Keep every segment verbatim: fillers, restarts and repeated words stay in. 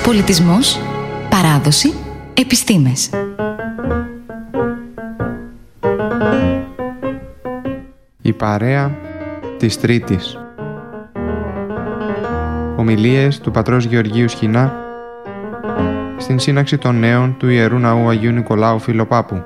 Πολιτισμός, παράδοση, επιστήμες. Η παρέα της Τρίτης. Ομιλίες του πατρός Γεωργίου Σχοινά στην σύναξη των νέων του Ιερού Ναού Αγίου Νικολάου Φιλοπάπου.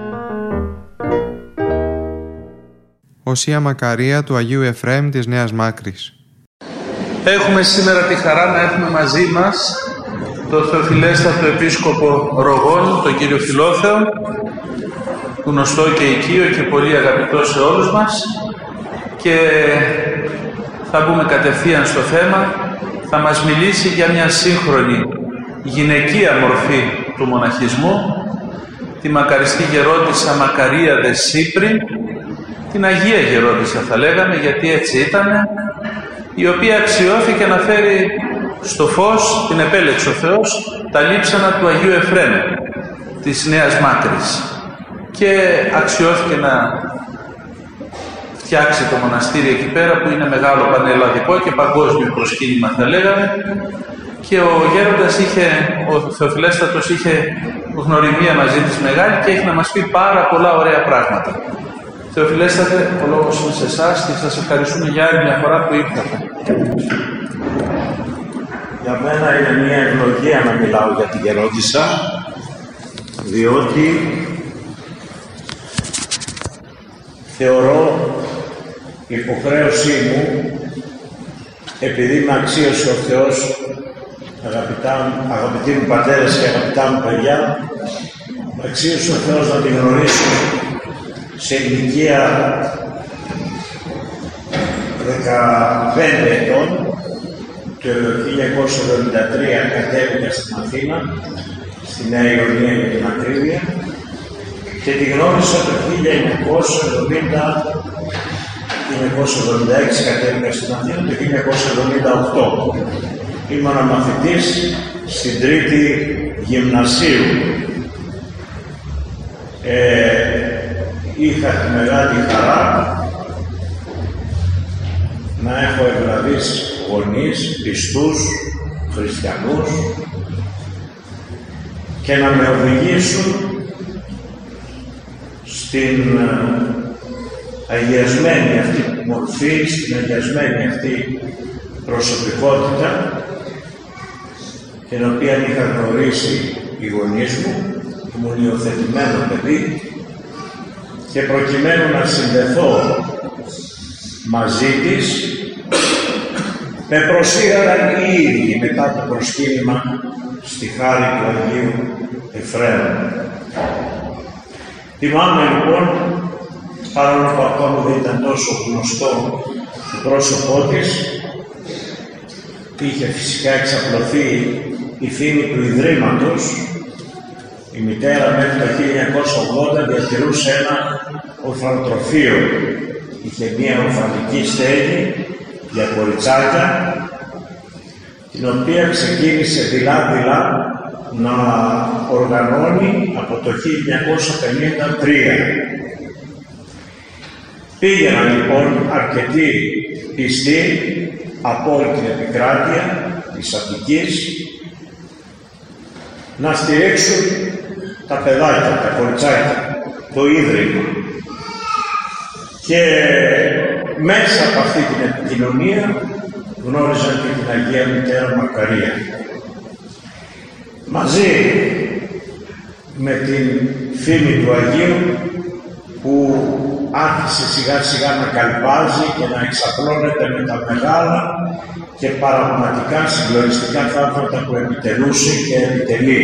Οσία Μακαρία του Αγίου Εφραίμ της Νέας Μάκρης. Έχουμε σήμερα τη χαρά να έχουμε μαζί μας τον Θεοφιλέστατο Επίσκοπο Ρογών, τον κύριο Φιλόθεο, γνωστό και οικείο και πολύ αγαπητό σε όλους μας, και θα μπούμε κατευθείαν στο θέμα. Θα μας μιλήσει για μια σύγχρονη γυναικεία μορφή του μοναχισμού, τη μακαριστή γερόντισσα Μακαρία δε Σύπρη, την Αγία Γερόντισσα θα λέγαμε, γιατί έτσι ήτανε, η οποία αξιώθηκε να φέρει στο φως, την επέλεξε ο Θεός, τα λείψανα του Αγίου Εφραίμ της Νέας Μάκρης, και αξιώθηκε να φτιάξει το μοναστήρι εκεί πέρα, που είναι μεγάλο πανελλαδικό και παγκόσμιο προσκύνημα θα λέγαμε, και ο γέροντας είχε, ο Θεοφιλέστατος είχε γνωριμία μαζί της μεγάλη και έχει να μας πει πάρα πολλά ωραία πράγματα. Θεοφιλέστατε, ο λόγος είναι σε εσάς και σας ευχαριστούμε για άλλη μια φορά που ήρθατε. Για μένα είναι μια ευλογία να μιλάω για την γερόντισσα, διότι θεωρώ υποχρέωσή μου, επειδή με αξίωσε ο Θεός, αγαπητά, αγαπητοί μου πατέρες και αγαπητά μου παιδιά, με αξίωσε ο Θεός να την γνωρίσω σε ηλικία δεκαπέντε ετών. Το χίλια εννιακόσια εβδομήντα τρία κατέβηκα στην Αθήνα, στη Νέα Ιωνία για την ακρίβεια, και τη γνώρισα το χίλια εννιακόσια εβδομήντα έξι κατέβηκα στην Αθήνα, το χίλια εννιακόσια εβδομήντα οκτώ. Ήμουν μαθητής στην Τρίτη Γυμνασίου. Ε, είχα τη μεγάλη χαρά να έχω ευλαβείς γονείς, πιστούς, χριστιανούς, και να με οδηγήσουν στην αγιασμένη αυτή μορφή, στην αγιασμένη αυτή προσωπικότητα, την οποία είχα γνωρίσει οι γονείς μου, ήμουν υιοθετημένο παιδί, και προκειμένου να συνδεθώ μαζί της, με προσήγαγαν οι ίδιοι μετά το προσκύνημα στη χάρη του Αγίου Εφραίμ. Θυμάμαι λοιπόν, παρόλο που ακόμα δεν ήταν τόσο γνωστό το πρόσωπό της, είχε φυσικά εξαπλωθεί η φήμη του Ιδρύματος. Η μητέρα μέχρι το χίλια εννιακόσια ογδόντα διατηρούσε ένα ορφανοτροφείο. Είχε μία ορφανική στέγη για κοριτσάκια, την οποία ξεκίνησε δειλά-δειλά να οργανώνει από το χίλια εννιακόσια πενήντα τρία. Πήγαιναν λοιπόν αρκετοί πιστοί από όλη την επικράτεια της Αττικής να στηρίξουν τα παιδάκια, τα κοριτσάκια, το Ίδρυμα. Και μέσα από αυτή την επικοινωνία γνώριζαν και την Αγία Μητέρα Μακαρία. Μαζί με την φήμη του Αγίου, που άρχισε σιγά σιγά να καλπάζει και να εξαπλώνεται με τα μεγάλα και πραγματικά συγκλονιστικά θαύματα που επιτελούσε και επιτελεί.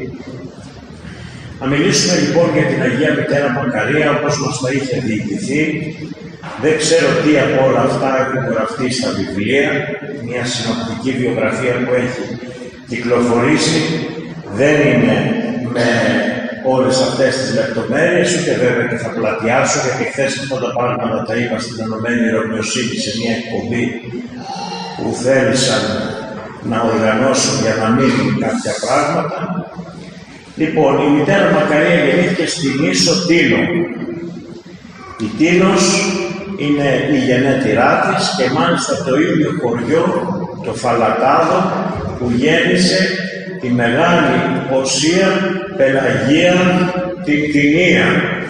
Να μιλήσουμε λοιπόν για την Αγία Μητέρα Μακαρία όπως μας τα είχε διηγηθεί. Δεν ξέρω τι από όλα αυτά έχουν γραφτεί στα βιβλία, μια συνοπτική βιογραφία που έχει κυκλοφορήσει. Δεν είναι με όλες αυτές τις λεπτομέρειες, ούτε βέβαια και θα πλατιάσω, γιατί χθες αυτά τα πράγματα τα είπα στην Ενωμένη Ρωμιοσύνη σε μια εκπομπή που θέλησαν να οργανώσουν για να μείνουν κάποια πράγματα. Λοιπόν, η μητέρα Μακαρία γεννήθηκε στη Νήσο Τίνο. Η Τίνος είναι η γενέτειρά της και μάλιστα το ίδιο χωριό, το Φαλατάδο, που γέννησε τη μεγάλη Οσία Πελαγία την Κτηνία.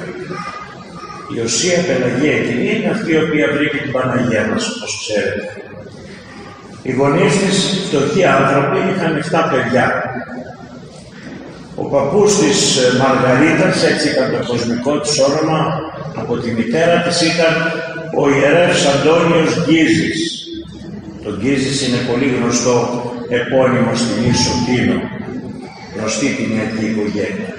Η Οσία Πελαγία η Κτηνία είναι αυτή η οποία βρήκε την Παναγία μας, όπως ξέρετε. Οι γονείς της, φτωχοί άνθρωποι, είχαν εφτά παιδιά. Ο παππούς της Μαργαρίτας, έτσι ήταν το κοσμικό της όνομα, από τη μητέρα της ήταν ο ιερεύς Αντώνιος Γκίζης. Το Γκίζης είναι πολύ γνωστό επώνυμο στην Ίσο Τίνο, γνωστή την ιατρική οικογένεια.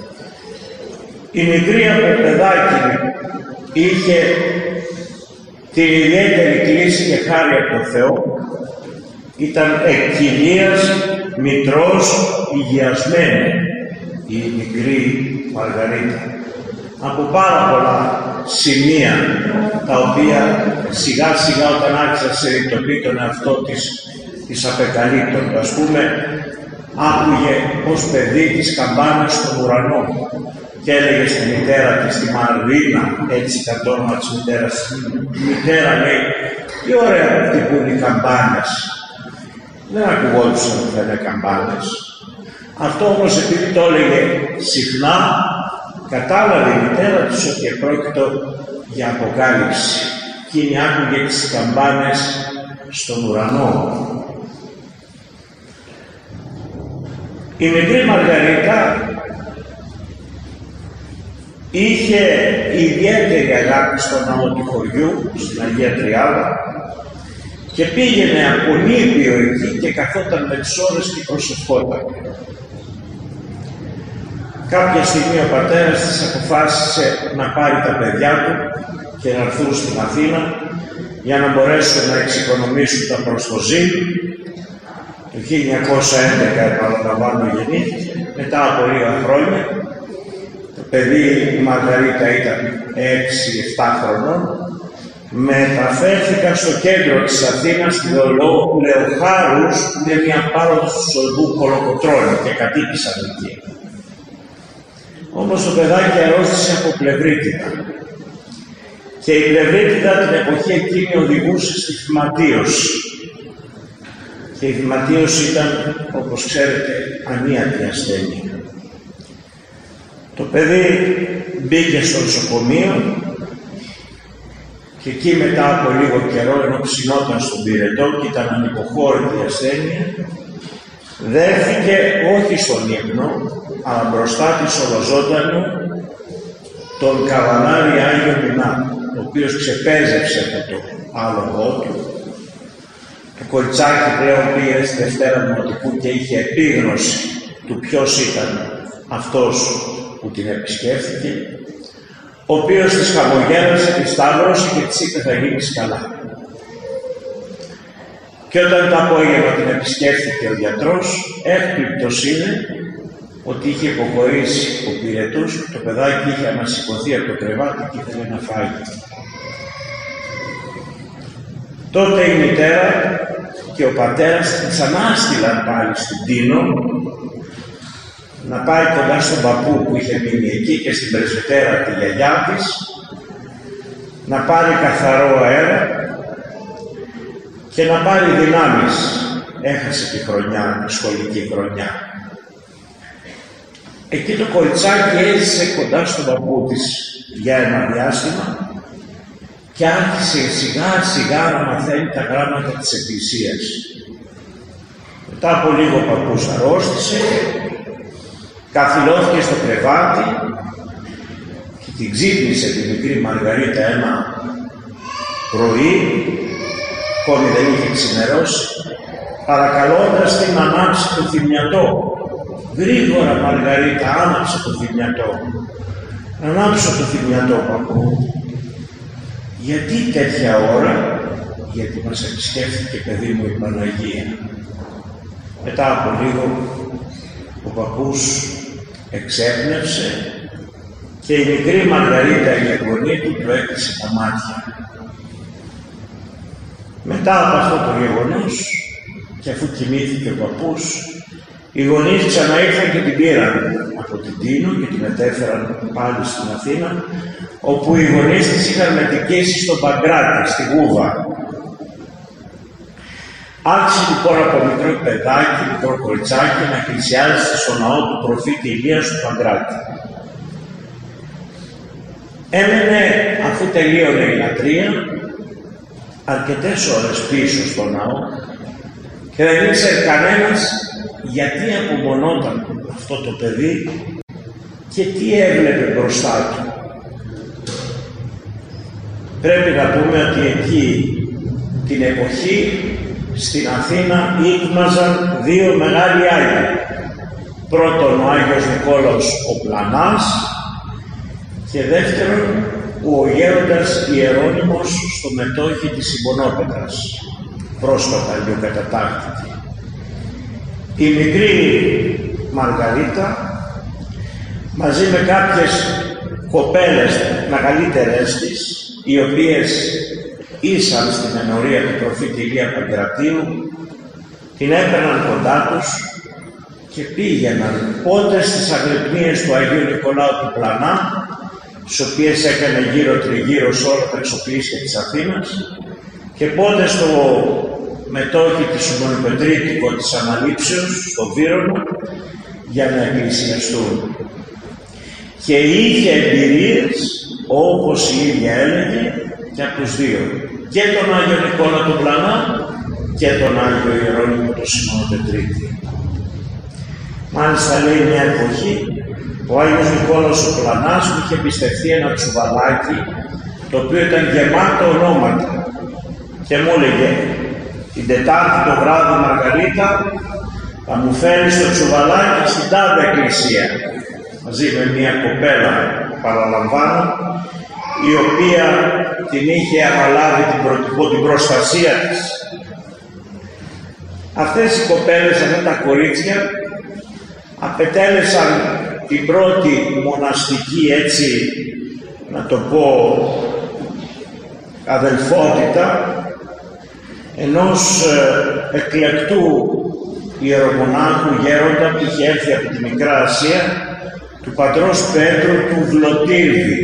Η μικρή από παιδάκι είχε την ιδιαίτερη κλίση και χάρη από τον Θεό, ήταν εκ κοιλίας μητρός υγιασμένη η μικρή Μαργαρίτα. Από πάρα πολλά σημεία τα οποία σιγά σιγά όταν άρχισε να συνειδητοποιεί τον εαυτό της, της απεκαλύπτων. Ας πούμε, άκουγε ως παιδί τις καμπάνες στον ουρανό και έλεγε στη μητέρα της, τη Μαρίνα, έτσι ήταν το όνομα της μητέρας, η μητέρα λέει, τι ωραία που χτυπούν οι καμπάνες. Δεν ακουγόντουσαν ότι θα είναι καμπάνες. Αυτό όμως επειδή το έλεγε συχνά, κατάλαβε η μητέρα της ότι επρόκειτο για αποκάλυψη. Εκείνη άκουγε τις καμπάνες στον ουρανό. Η μικρή Μαργαρίτα είχε ιδιαίτερη αγάπη στο ναό του χωριού, στην Αγία Τριάδα, και πήγαινε από νήπιο εκεί και καθόταν με τις ώρες και προσευχόταν. Κάποια στιγμή ο πατέρας της αποφάσισε να πάρει τα παιδιά του και να έρθουν στην Αθήνα για να μπορέσουν να εξοικονομήσουν τα προστοζή. Το χίλια εννιακόσια έντεκα επαναλαμβάνω γεννήθηκε, μετά από λίγα χρόνια. Το παιδί η Μαργαρίτα ήταν έξι εφτά χρονών. Μεταφέρθηκαν στο κέντρο της Αθήνας, στη Λεοχάρους, που είναι μια πάροδος του Σολβού Κολοκοτρώνη, και κατοίκησαν εκεί. Όμως το παιδάκι αρρώστησε από πλευρίτιδα. Και η πλευρίτιδα την εποχή εκείνη οδηγούσε στη φυματίωση. Και η φυματίωση ήταν, όπως ξέρετε, ανίατη ασθένεια. Το παιδί μπήκε στο νοσοκομείο και εκεί μετά από λίγο καιρό, ενώ ψινόταν στον πυρετό και ήταν ανυποχώρητη η ασθένεια, δέχθηκε όχι στον ύπνο, αλλά μπροστά της ολοζώντανου τον καβανάρι Άγιο Μινά, ο οποίος ξεπέζεψε από το άλογο του. Το κοριτσάκι πλέον πήγε στη Δευτέρα Δημοτικού και είχε επίγνωση του ποιος ήταν αυτός που την επισκέφθηκε, ο οποίος της χαμογέλασε, της σταύρωσε και της είπε θα γίνεις καλά. Και όταν το απόγευμα την επισκέφθηκε ο γιατρός, έκπληκτος είναι ότι είχε υποχωρήσει ο πυρετούς, το παιδάκι είχε ανασηκωθεί από το κρεβάτι και ήθελε να φάγει. Τότε η μητέρα και ο πατέρας την ξανάστηλαν πάλι στην Τίνο να πάει κοντά στον παππού που είχε μείνει εκεί και στην πρεσβυτέρα τη γιαγιά της, να πάρει καθαρό αέρα και να πάρει δυνάμεις. Έχασε τη χρονιά, τη σχολική χρονιά. Εκεί το κοριτσάκι έζησε κοντά στον παππού της για ένα διάστημα και άρχισε σιγά σιγά να μαθαίνει τα γράμματα της Εκκλησίας. Μετά από λίγο ο παππούς αρρώστησε, καθυλώθηκε στο κρεβάτι και την ξύπνησε τη μικρή Μαργαρίτα ένα πρωί, ακόμη δεν είχε ξημερώσει, παρακαλώντας την να ανάψει το θυμιατό. Γρήγορα Μαργαρίτα, άναψε το θυμιατό. Ανάψω το θυμιατό, παππού. Γιατί τέτοια ώρα? Γιατί μας επισκέφθηκε, παιδί μου, η Παναγία. Μετά από λίγο ο παππούς εξέπνευσε και η μικρή Μαργαρίτα, η εγγονή του, του έκλεισε τα μάτια. Μετά από αυτό το γεγονός, και αφού κοιμήθηκε ο παππούς, οι γονείς ξαναήρθαν και την πήραν από την Τίνο και την μετέφεραν πάλι στην Αθήνα, όπου οι γονείς της είχαν μετικήσει στον Παγκράτη, στη Γούβα. Άρχισε λοιπόν από μικρό παιδάκι, μικρό κοριτσάκι, να εκκλησιάζεται στο ναό του προφήτη Ηλίας του Παγκράτη. Έμενε, αφού τελείωνε η λατρεία, αρκετές ώρες πίσω στο ναό και δεν ήξερε κανένας γιατί απομονόταν αυτό το παιδί και τι έβλεπε μπροστά του. Πρέπει να πούμε ότι εκεί την εποχή στην Αθήνα ήκμαζαν δύο μεγάλοι Άγιοι. Πρώτον ο Άγιος Νικόλαος ο Πλανάς και δεύτερον ο γέροντας Ιερώνυμος στο μετόχι της Ιμπονόπετρας, πρόσφατα αλλιοκατατάχθητη. Η μικρή Μαργαρίτα μαζί με κάποιες κοπέλες μεγαλύτερες της, οι οποίες ήσαν στην ενορία του προφήτη Ηλία Παγκρατίου, την έπαιρναν κοντά τους και πήγαιναν πότε στις αγρυπνίες του Αγίου Νικολάου του Πλανά, τις οποίες έκανε γύρω τριγύρω σε όλα τα εξοπλίσια της Αθήνας, και πότε στο μετόχι της Μονοπετρίτικο της Αναλήψεως, στο Βύρονο, για να εκκλησιαστούν. Και είχε εμπειρίες, όπως η ίδια έλεγε, και από τους δύο. Και τον Άγιο Νικόλα του Πλανά και τον Άγιο Ιερώνυμο του Σιμωνοπετρίτη. Μάλιστα λέει μια εποχή, ο Άγιος Νικόλαος ο Πλανάς μου είχε πιστευτεί ένα τσουβαλάκι, το οποίο ήταν γεμάτο ονόματα. Και μου έλεγε, την Τετάρτη το βράδυ Μαργαρίτα, θα μου φέρει στο τσουβαλάκι στην τάδε εκκλησία. Μαζί με μια κοπέλα, παραλαμβάνω, η οποία την είχε αναλάβει την, προ... την προστασία της. Αυτές οι κοπέλες, αυτά τα κορίτσια, απετέλεσαν την πρώτη μοναστική, έτσι να το πω, αδελφότητα ενός ε, εκλεκτού ιερομονάχου γέροντα που είχε έρθει από τη Μικρά Ασία, του πατρός Πέτρου του Βλωτήρδη.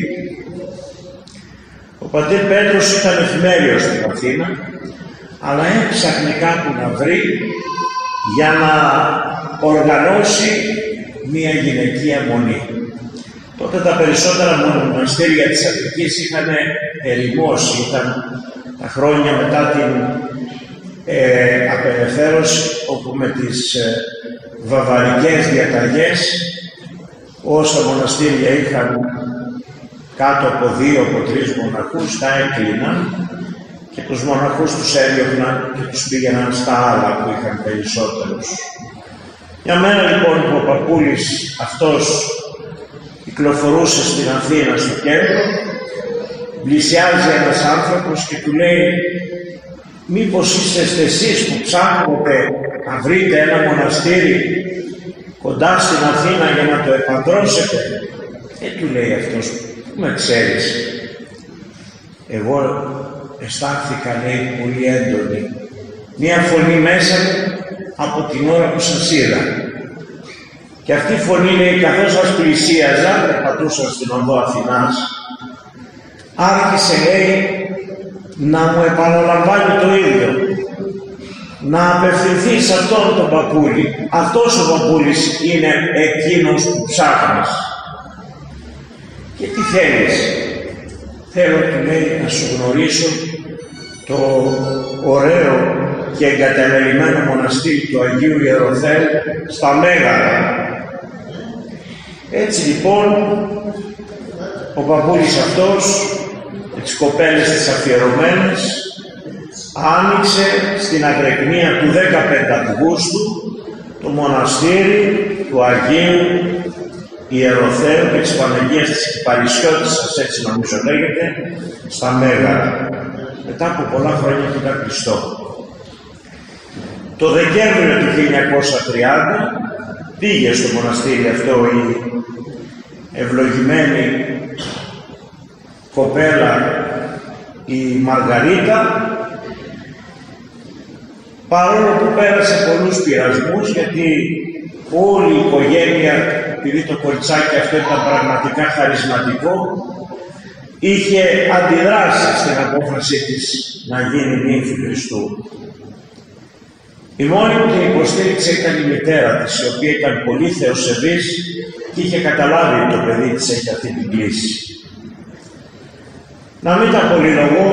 Ο πατήρ Πέτρος ήταν εφημέριος στην Αθήνα, αλλά έψαχνε κάπου να βρει για να οργανώσει μία γυναικεία μονή. Τότε τα περισσότερα μοναστήρια της Αττικής είχαν ερημώσει, ήταν τα χρόνια μετά την ε, απελευθέρωση, όπου με τις ε, βαβαρικές διαταγές όσα μοναστήρια είχαν κάτω από δύο, από τρεις μοναχούς, τα έκλειναν και τους μοναχούς τους έδιωχναν και τους πήγαιναν στα άλλα που είχαν περισσότερους. Μια μέρα λοιπόν που ο παππούλης αυτός κυκλοφορούσε στην Αθήνα στο κέντρο, πλησιάζει ένας άνθρωπος και του λέει, μήπως είσαστε εσείς που ψάχνετε να βρείτε ένα μοναστήρι κοντά στην Αθήνα για να το επαντρώσετε? Και του λέει αυτός, πού με ξέρεις? Εγώ αισθάνθηκα, λέει, πολύ έντονη μία φωνή μέσα μου από την ώρα που σας είδα. Και αυτή η φωνή, λέει, καθώς σας πλησίαζα, περπατούσα στην οδό Αθηνάς, άρχισε, λέει, να μου επαναλαμβάνει το ίδιο. Να απευθυνθεί σε αυτόν τον παππούλη. Αυτός ο παππούλης είναι εκείνος που ψάχνεις. Και τι θέλεις? Θέλω, του λέει, να σου γνωρίσω το ωραίο και εγκαταλελειμμένο μοναστήρι του Αγίου Ιεροθέου στα Μέγαρα. Έτσι λοιπόν ο παππούλης αυτός με τις κοπέλες τις αφιερωμένες άνοιξε στην Αγρεκνία του δεκαπέντε Αυγούστου το μοναστήρι του Αγίου Ιεροθέου και της Παναγίας της Παρισιώτισσας, έτσι νομίζω λέγεται, στα Μέγαρα, μετά από πολλά χρόνια μετά Χριστό. Το Δεκέμβριο του χίλια εννιακόσια τριάντα πήγε στο μοναστήρι αυτό η ευλογημένη κοπέλα η Μαργαρίτα, παρόλο που πέρασε πολλούς πειρασμούς, γιατί όλη η οικογένεια, επειδή το κοριτσάκι αυτό ήταν πραγματικά χαρισματικό, είχε αντιδράσει στην απόφαση της να γίνει νύμφη Χριστού. Η μόνη που την υποστήριξε ήταν η μητέρα της, η οποία ήταν πολύ θεοσεβής και είχε καταλάβει ότι το παιδί της έχει αυτή την κλίση. Να μην τα πολυλογώ,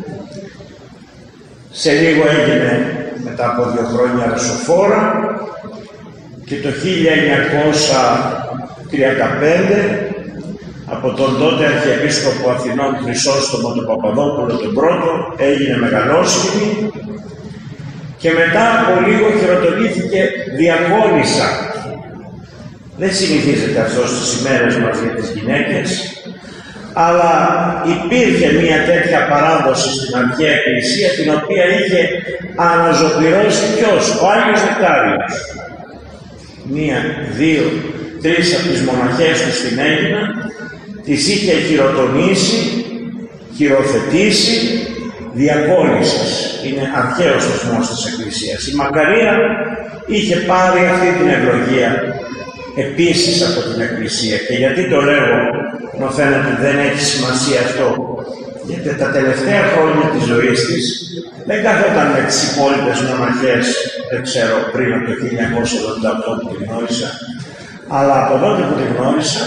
σε λίγο έγινε μετά από δύο χρόνια ρεσοφόρα και το χίλια εννιακόσια τριάντα πέντε από τον τότε Αρχιεπίσκοπο Αθηνών Χρυσόστομο τον Παπαδόπουλο τον πρώτο έγινε μεγαλόσχημη και μετά από λίγο χειροτονήθηκε διακόνισσα. Δεν συνηθίζεται αυτό στις ημέρες μας για τις γυναίκες, αλλά υπήρχε μια τέτοια παράδοση στην Αρχαία Εκκλησία, την οποία είχε αναζωπυρώσει ποιος? Ο Άγιος Νεκτάριος. Μία, δύο, τρεις από τις μοναχές του στην Έλληνα τις είχε χειροτονήσει, χειροθετήσει διακόνισσας. Είναι αρχαίος θεσμός της Εκκλησίας. Η Μακαρία είχε πάρει αυτή την ευλογία επίσης από την Εκκλησία. Και γιατί το λέγω, ενώ φαίνεται ότι δεν έχει σημασία αυτό, γιατί τα τελευταία χρόνια της ζωής της δεν καθόταν με τις υπόλοιπες μοναχές, δεν ξέρω, πριν από το χίλια εννιακόσια ογδόντα οκτώ που την γνώρισα, αλλά από τότε που την γνώρισα,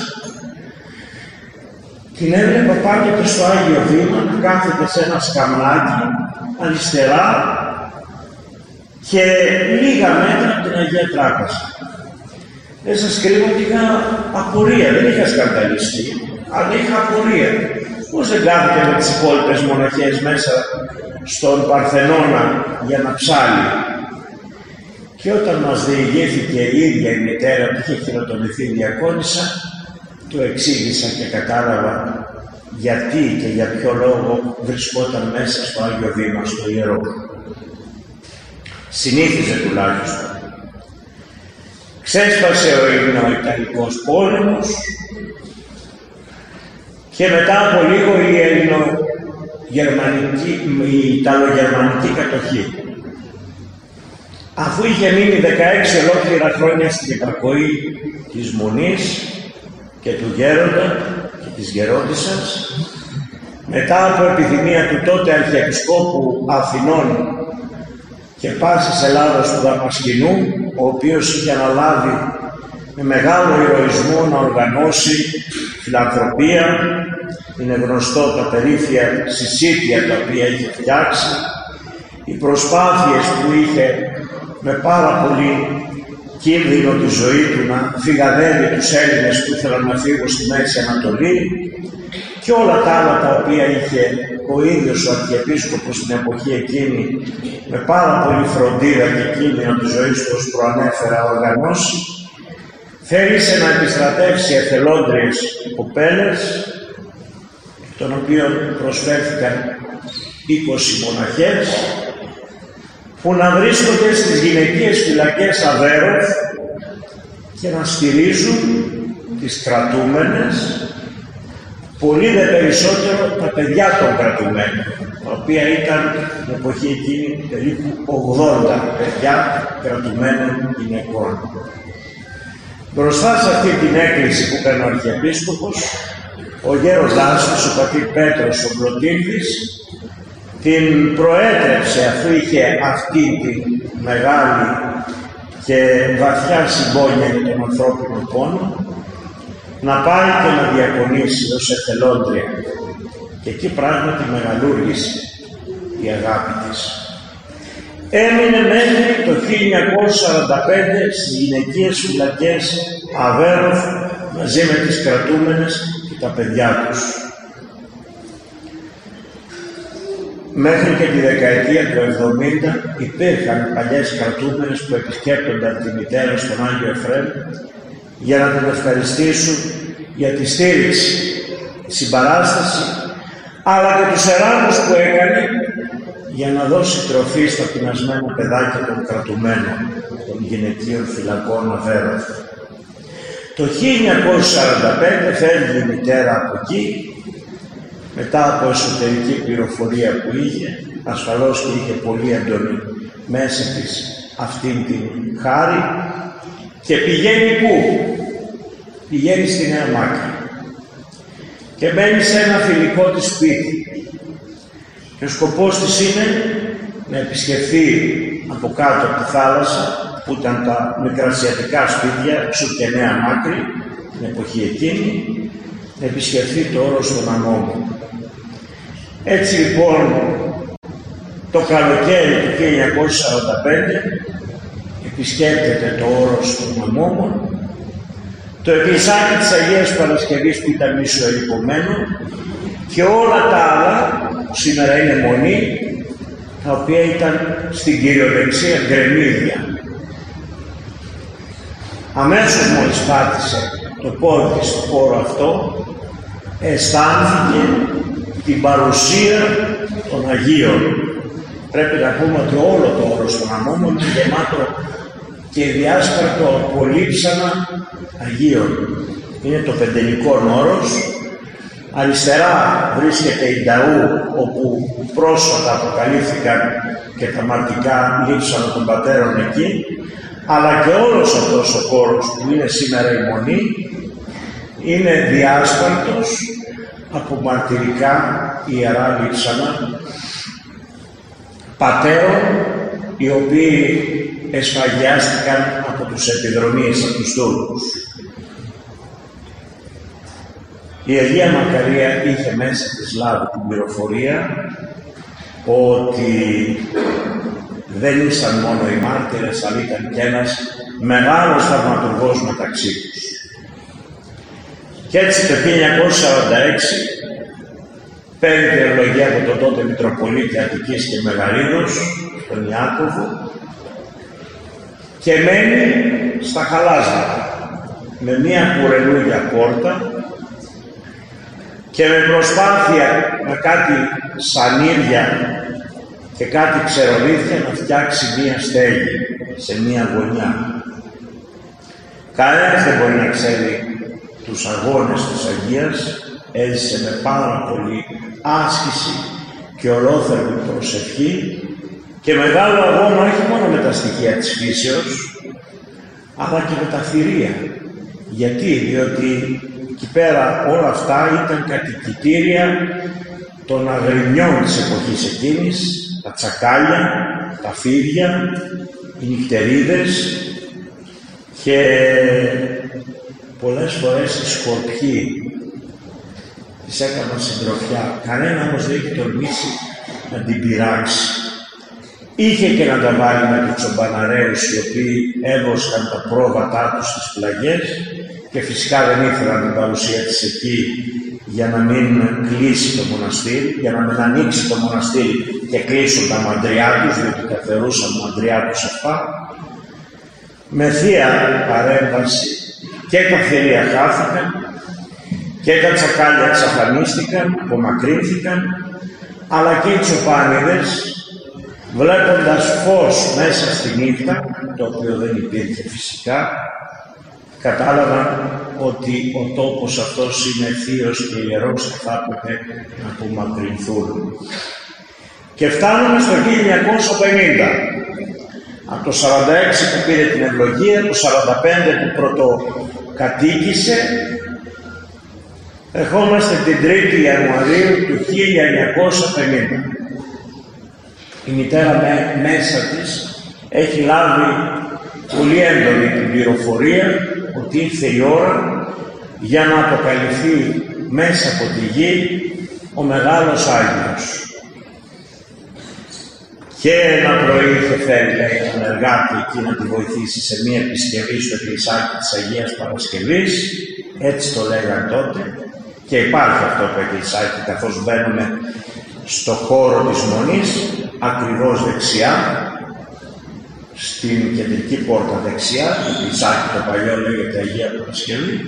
την έβλεπα πάντοτε στο Άγιο Βήμα να κάθεται σε ένα σκαμνάκι αριστερά και λίγα μέτρα από την Αγία Τράπεζα. Δεν σας κρύβω ότι είχα απορία, δεν είχα σκανδαλιστεί, αλλά είχα απορία. Πώς δεν κάθεται με τις υπόλοιπες μοναχές μέσα στον Παρθενώνα για να ψάλει? Και όταν μας διηγήθηκε η ίδια η μητέρα που είχε χειροτονηθεί διακόνισσα, το εξήγησα και κατάλαβα γιατί και για ποιο λόγο βρισκόταν μέσα στο Άγιο Βήμα, στο Ιερό. Συνήθιζε τουλάχιστον. Ξέσπασε ο Ελληνοϊταλικός πόλεμος και μετά από λίγο η Ελληνογερμανική, η Ιταλογερμανική κατοχή. Αφού είχε μείνει δεκαέξι ολόκληρα χρόνια στην υπακοή της Μονής και του Γέροντα και της Γερόντισσας, μετά από επιθυμία του τότε Αρχιεπισκόπου Αθηνών και πάσης Ελλάδος του Δαμασκηνού, ο οποίος είχε αναλάβει με μεγάλο ηρωισμό να οργανώσει φιλανθρωπία, είναι γνωστό τα περίφια συσίτια τα οποία είχε φτιάξει, οι προσπάθειες που είχε με πάρα πολύ κίνδυνο τη ζωή του να φυγαδεύει τους Έλληνες που ήθελαν να φύγουν στη Μέση Ανατολή και όλα τα άλλα τα οποία είχε ο ίδιος ο Αρχιεπίσκοπος στην εποχή εκείνη με πάρα πολύ φροντίδα και κίνδυνο της ζωής του, ως προανέφερα, οργανώσει, θέλησε να επιστρατεύσει εθελόντριες κοπέλες, των οποίων προσφέρθηκαν είκοσι μοναχές, που να βρίσκονται στις γυναικείες φυλακές Αβέροφ και να στηρίζουν τις κρατούμενες, πολύ δε περισσότερο τα παιδιά των κρατουμένων, τα οποία ήταν την εποχή εκείνη περίπου ογδόντα παιδιά κρατουμένων γυναικών. Μπροστά σε αυτή την έκκληση που έκανε ο Αρχιεπίσκοπος, ο γέροντάς του, ο πατήρ Πέτρος ο Κλωτήλδης, την προέτρεψε, αφού είχε αυτή τη μεγάλη και βαθιά συμπόνια για τον ανθρώπινο πόνο, να πάει και να διακονήσει ως εθελόντρια. Και εκεί πράγματι μεγαλούργησε η αγάπη της. Έμεινε μέχρι το χίλια εννιακόσια σαράντα πέντε στις γυναικείες φυλακές Αβέροφ μαζί με τις κρατούμενες και τα παιδιά τους. Μέχρι και τη δεκαετία του εβδομήντα υπήρχαν παλιές κρατούμενες που επισκέπτονταν τη μητέρα στον Άγιο Εφραίμ για να την ευχαριστήσουν για τη στήριξη, τη συμπαράσταση, αλλά και τους εράμους που έκανε για να δώσει τροφή στα πεινασμένα παιδάκια των κρατουμένων των γυναικείων φυλακών Αβέροφ. Το χίλια εννιακόσια σαράντα πέντε φεύγει η μητέρα από εκεί, μετά από εσωτερική πληροφορία που είχε, ασφαλώς και είχε πολύ έντονη μέσα της αυτήν την χάρη, και πηγαίνει πού? Πηγαίνει στη Νέα Μάκρη και μπαίνει σε ένα φιλικό της σπίτι. Και ο σκοπός της είναι να επισκεφθεί από κάτω από τη θάλασσα, που ήταν τα μικρασιατικά σπίτια, εξού και Νέα Μάκρη, την εποχή εκείνη, να επισκεφθεί το όρος των Αμμών. Έτσι λοιπόν, το καλοκαίρι του χίλια εννιακόσια σαράντα πέντε επισκέπτεται το όρος των Αμμών, το εκκλησάκι της Αγίας Παρασκευής που ήταν μισοερειπωμένο και όλα τα άλλα που σήμερα είναι μονή, τα οποία ήταν στην κυριολεξία γκρεμίδια. Αμέσως μόλις πάτησε το πόδι στο χώρο αυτό, αισθάνθηκε την παρουσία των Αγίων. Πρέπει να πούμε ότι όλο το όρος των Αμμών είναι γεμάτο και διάσπαρτο από λείψανα Αγίων. Είναι το πεντενικό όρος. Αριστερά βρίσκεται η Νταού, όπου πρόσφατα αποκαλύφθηκαν και τα μαρτικά λείψανα των πατέρων εκεί, αλλά και όλος αυτός ο χώρος που είναι σήμερα η Μονή είναι διάσπαρτος από μαρτυρικά ιερά λείψανα πατέρων, οι οποίοι εσφαγιάστηκαν από τους επιδρομείς, από τους Τούρκους. Η Αγία Μακαρία είχε μέσα της λάβει την πληροφορία ότι δεν ήσαν μόνο οι μάρτυρες, αλλά ήταν και ένας μεγάλος θαυματουργός μεταξύ τους. Και έτσι το χίλια εννιακόσια σαράντα έξι παίρνει την ευλογία από τον τότε Μητροπολίτη Αττικής και Μεγαρίδος, τον Ιάκωβο, και μένει στα χαλάσματα με μία κουρελούγια πόρτα και με προσπάθεια με κάτι σανίδια και κάτι ξερολίθια να φτιάξει μία στέγη σε μία γωνιά. Κανένας δεν μπορεί να ξέρει τους αγώνες της Αγίας, έζησε με πάρα πολύ άσκηση και ολόθερμη προσευχή και μεγάλο αγώνα όχι μόνο με τα στοιχεία της φύσεως, αλλά και με τα θηρία. Γιατί, διότι εκεί πέρα όλα αυτά ήταν κατοικητήρια των αγριμιών της εποχής εκείνης, τα τσακάλια, τα φίδια, οι νυχτερίδες και πολλές φορές οι σκορπιοί τις έκαναν συντροφιά. Κανένα όμως δεν είχε τολμήσει να την πειράξει. Είχε και να τα βάλει με τους τσομπαναρέους, οι οποίοι έβοσκαν τα πρόβατά τους στις πλαγιές και φυσικά δεν ήθελαν την παρουσία της εκεί για να μην κλείσει το μοναστήρι, για να μην ανοίξει το μοναστήρι και κλείσουν τα μαντριά τους, διότι καθερούσαν μαντριά τους αυτά. Με θεία παρέμβαση και τα θηρία χάθηκαν και τα τσακάλια εξαφανίστηκαν, απομακρύνθηκαν, αλλά και οι τσοπάνιδες, βλέποντας φως μέσα στη νύχτα, το οποίο δεν υπήρχε φυσικά, κατάλαβαν ότι ο τόπος αυτός είναι θείος και ιερός και θα έπρεπε να απομακρυνθούν. Και φτάνουμε στο χίλια εννιακόσια πενήντα. Από το σαράντα έξι που πήρε την ευλογία, το σαράντα πέντε που πρωτοκατοίκησε, ερχόμαστε την τρίτη Ιανουαρίου του χίλια εννιακόσια πενήντα. Η μητέρα με, μέσα της έχει λάβει πολύ έντονη την πληροφορία ότι ήρθε η ώρα για να αποκαλυφθεί μέσα από τη γη ο Μεγάλος Άγιος. Και ένα πρωί είχε φέρει, λέει, τον εργάτη εκεί να τη βοηθήσει σε μία επισκευή στο εκκλησάκι της Αγίας Παρασκευής, έτσι το λέγαν τότε, και υπάρχει αυτό το εκκλησάκι καθώς μπαίνουμε στο χώρο της Μονής, ακριβώς δεξιά, στην κεντρική πόρτα δεξιά, το εκκλησάκι το παλιό λέγεται Αγία Παρασκευή.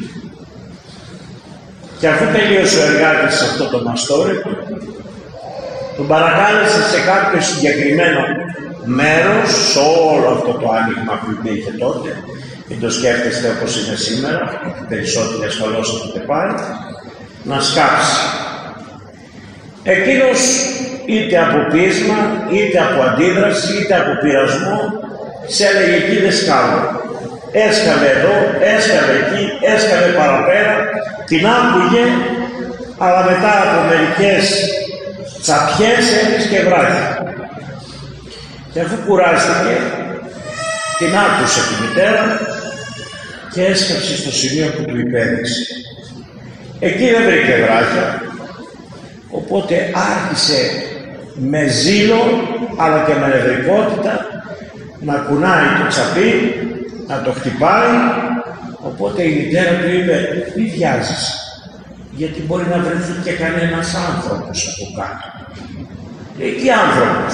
Και αφού τελείωσε ο εργάτης σε αυτό το μαστόρικο, τον παρακάλεσε σε κάποιο συγκεκριμένο μέρος, σε όλο αυτό το άνοιγμα που υπήρχε τότε, μην το σκέφτεστε όπως είναι σήμερα, οι περισσότεροι ασφαλώς έχετε πάει, να σκάψει. Εκείνος είτε από πείσμα, είτε από αντίδραση, είτε από πειρασμό, σε έλεγε εκεί δεν σκάβω. Έσκαβε εδώ, έσκαβε εκεί, έσκαβε παραπέρα, την άκουγε, αλλά μετά από μερικές τσαπιές έβρισκε βράδυ. Και αφού κουράστηκε, την άκουσε τη μητέρα και έσκαψε στο σημείο που του υπέδειξε. Εκεί δεν βρήκε βράχια, οπότε άρχισε με ζήλο αλλά και με νευρικότητα να κουνάει το τσαπί, να το χτυπάει. Οπότε η μητέρα του είπε, μη βιάζεσαι, γιατί μπορεί να βρεθεί και κανένας άνθρωπος από κάτω. Λέει, τι άνθρωπος?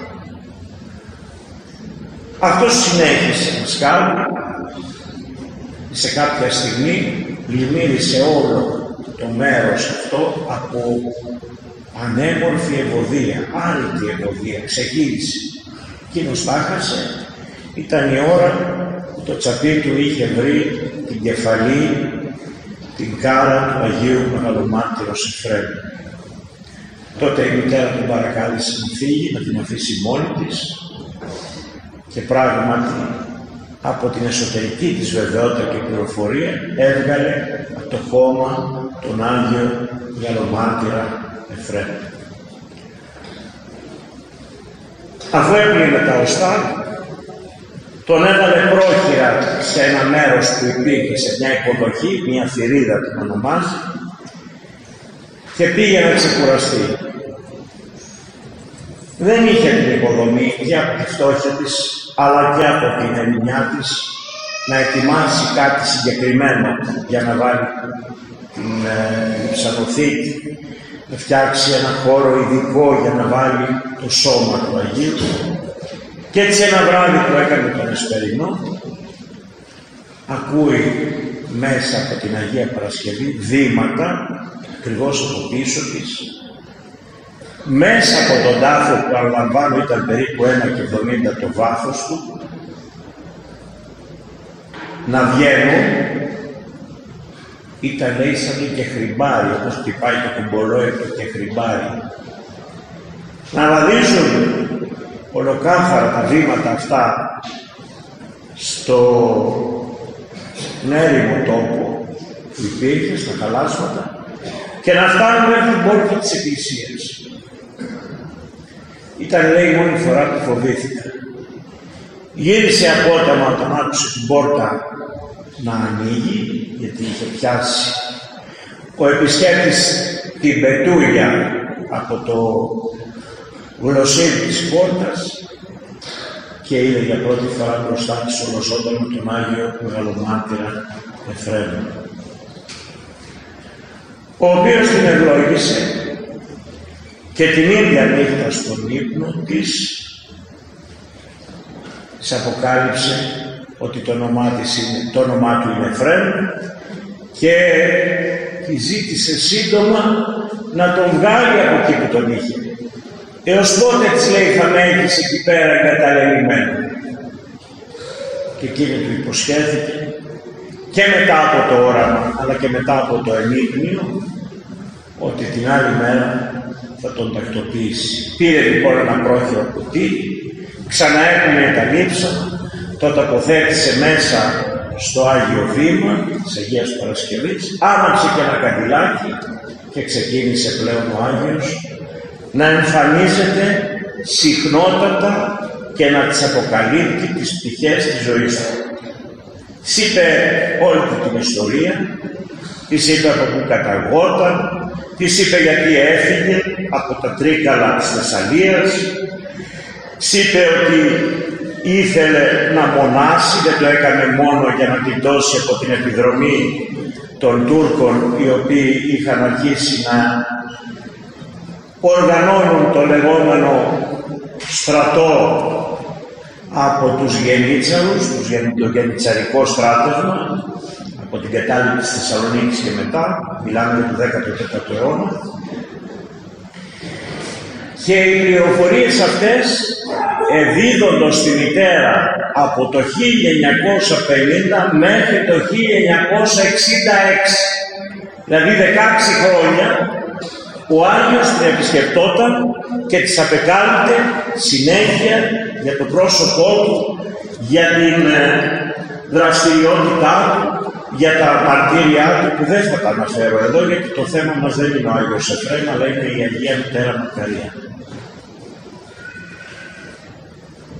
Αυτός συνέχισε να σκάβει. Σε κάποια στιγμή πλημμύρισε όλο το μέρος αυτό από ανέμορφη ευωδία, άρρητη ευωδία, ξεγύρισε. Εκείνος τα χάσε. Ήταν η ώρα που το τσαπί του είχε βρει την κεφαλή, την κάρα του Αγίου Μεγαλομάρτυρος Εφραίμ. Τότε η μητέρα του παρακάλεσε να φύγει, να την αφήσει μόνη της, και πράγματι από την εσωτερική της βεβαιότητα και πληροφορία έβγαλε από το χώμα τον Άγιο Μεγαλομάρτυρα Εφραίμ. Αφού έπλυνε τα οστά, τον έβαλε πρόχειρα σε ένα μέρος που υπήρχε, σε μια υποδοχή, μια θηρίδα την ονομάζει, και πήγε να ξεκουραστεί. Δεν είχε την υποδομή και από τη φτώχεια της, αλλά και από την ελληνιά της, να ετοιμάσει κάτι συγκεκριμένο για να βάλει την ε, ψανοθήκη, να φτιάξει ένα χώρο ειδικό για να βάλει το σώμα του Αγίου. Και έτσι ένα βράδυ που έκανε τον Εσπερινό, ακούει μέσα από την Αγία Παρασκευή βήματα, ακριβώς από πίσω της, μέσα από τον τάφο που αναλαμβάνω ήταν περίπου ένα και εβδομήντα το βάθος του, να βγαίνουν. Ήταν, λέει, σαν το κεχριμπάρι, όπως χτυπάει το κουμπολόι το κεχριμπάρι, να βαδίζουν ολοκάθαρα τα βήματα αυτά στο έρημο τόπο που υπήρχε, στα χαλάσματα, και να φτάνουν μέχρι την πόρτα της εκκλησίας. Ήταν, λέει, η μόνη φορά που φοβήθηκα. Γύρισε απότομα όταν άκουσε την πόρτα να ανοίγει, γιατί είχε πιάσει ο επισκέπτης την πετούλια από το γλωσσίδι της πόρτας, και είδε για πρώτη φορά μπροστά της ολοζώντανο τον Άγιο Μεγαλομάρτυρα Εφραίμ, ο οποίος την ευλόγησε και την ίδια νύχτα στον ύπνο της της αποκάλυψε ότι το όνομά, της είναι, το όνομά του είναι Εφραίμ, και τη ζήτησε σύντομα να τον βγάλει από εκεί που τον είχε. Έως πότε, της λέει, θα με έχεις εκεί πέρα εγκαταλελειμμένο? Και εκείνη του υποσχέθηκε, και μετά από το όραμα αλλά και μετά από το ενίγμιο, ότι την άλλη μέρα θα τον τακτοποιήσει. Πήρε λοιπόν ένα πρόχειρο κουτί, ξαναέπλυνε τα νύψα, το τοποθέτησε μέσα στο Άγιο Βήμα της Αγίας Παρασκευής, άναψε και ένα καντιλάκι και ξεκίνησε πλέον ο Άγιος να εμφανίζεται συχνότατα και να τις αποκαλύπτει τις πτυχές της ζωής του. Της είπε όλη την ιστορία, της είπε από πού καταγόταν, της είπε γιατί έφυγε από τα Τρίκαλα της Θεσσαλίας, της είπε ότι ήθελε να μονάσει, δεν το έκανε μόνο για να την δώσει από την επιδρομή των Τούρκων, οι οποίοι είχαν αρχίσει να οργανώνουν το λεγόμενο στρατό από τους Γενίτσαρους, το γενιτσαρικό στράτευμα, από την κατάληψη της Θεσσαλονίκης και μετά, μιλάμε για το δέκατο τέταρτο αιώνα. Και οι πληροφορίες αυτές εδίδονται στη μητέρα από το χίλια εννιακόσια πενήντα μέχρι το χίλια εννιακόσια εξήντα έξι. Δηλαδή δεκαέξι χρόνια ο Άγιος την επισκεπτόταν και της απεκάλυπτε συνέχεια για το πρόσωπό του, για την δραστηριότητά του, για τα μαρτύρια του, που δεν θα τα αναφέρω εδώ, γιατί το θέμα μας δεν είναι ο Άγιος Εφραίμ, αλλά είναι η Αγία Μητέρα Μακαρία.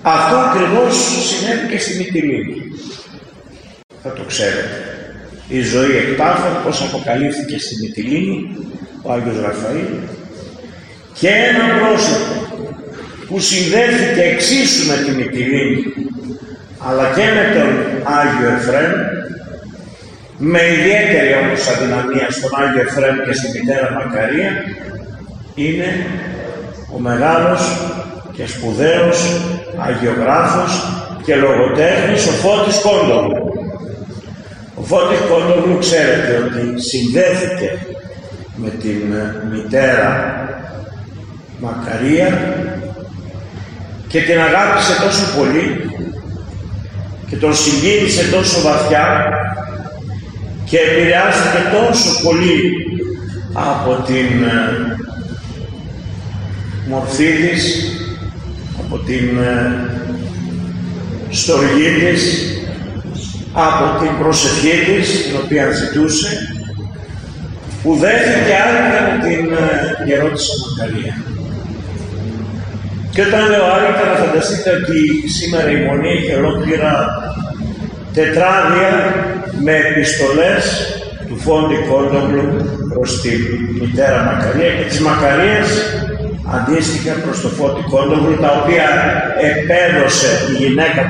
Αυτό ακριβώς συνέβη και στη Μυτιλήνη. Θα το ξέρετε. Η ζωή εκτάφων, πώς αποκαλύφθηκε στη Μυτιλήνη, ο Άγιος Ραφαήλ, και ένα πρόσωπο που συνδέθηκε εξίσου με τη Μυτιλήνη, αλλά και με τον Άγιο Εφραίμ, με ιδιαίτερη όμως αδυναμία στον Άγιο Εφραίμ και στη μητέρα Μακαρία, είναι ο μεγάλος και σπουδαίος αγιογράφος και λογοτέχνης ο Φώτης Κόντογλου. Ο Φώτης Κόντογλου, ξέρετε ότι συνδέθηκε με την μητέρα Μακαρία και την αγάπησε τόσο πολύ και τον συγκίνησε τόσο βαθιά και επηρεάστηκε τόσο πολύ από την μορφή της, από την στοργή της, από την προσευχή της, την οποία ζητούσε, που δέχθηκε άρρηκτα με την γερόντισσα Μακαρία. Και όταν λέω άρρηκτα, να φανταστείτε ότι σήμερα η Μονή έχει ολόκληρα τετράδια με επιστολές του Φώτη Κόντογλου προς τη μητέρα Μακαρία και της Μακαρίας αντίστοιχα προς το Φώτη Κόντογλου, τα οποία επέδωσε η γυναίκα